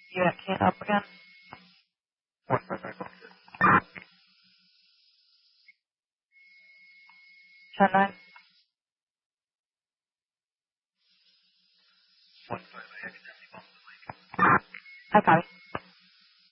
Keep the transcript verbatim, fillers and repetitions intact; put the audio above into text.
You can't up again? One five five one. ten nine? One five I accidentally bumped the mic. I copy.